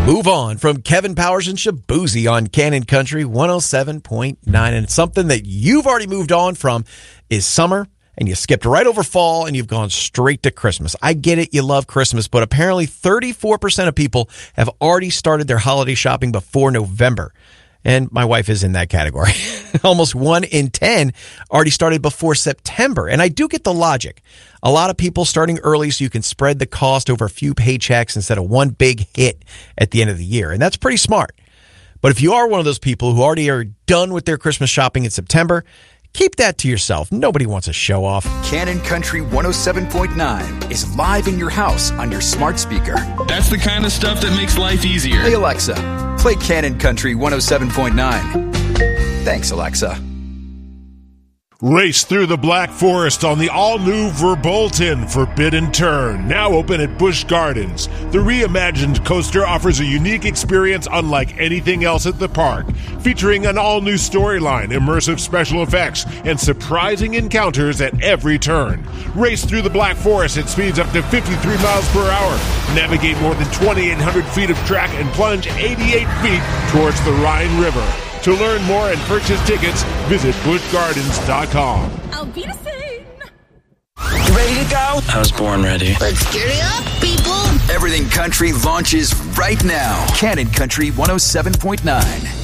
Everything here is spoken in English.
Move On from Kevin Powers and Shabuzi on Cannon Country 107.9. And something that you've already moved on from is summer, and you skipped right over fall, and you've gone straight to Christmas. I get it, you love Christmas, but apparently 34% of people have already started their holiday shopping before November. And my wife is in that category. Almost 1 in 10 already started before September. And I do get the logic. A lot of people starting early so you can spread the cost over a few paychecks instead of one big hit at the end of the year. And that's pretty smart. But if you are one of those people who already are done with their Christmas shopping in September, keep that to yourself. Nobody wants a show off. Cannon Country 107.9 is live in your house on your smart speaker. That's the kind of stuff that makes life easier. Hey, Alexa, play Cannon Country 107.9. Thanks, Alexa. Race through the Black Forest on the all-new Verbolten Forbidden Turn, now open at Busch Gardens. The reimagined coaster offers a unique experience unlike anything else at the park, featuring an all-new storyline, immersive special effects, and surprising encounters at every turn. Race through the Black Forest at speeds up to 53 miles per hour. Navigate more than 2,800 feet of track and plunge 88 feet towards the Rhine River. To learn more and purchase tickets, visit buschgardens.com. I'll be the same. You ready to go? I was born ready. Let's get it up, people. Everything Country launches right now. Cannon Country 107.9.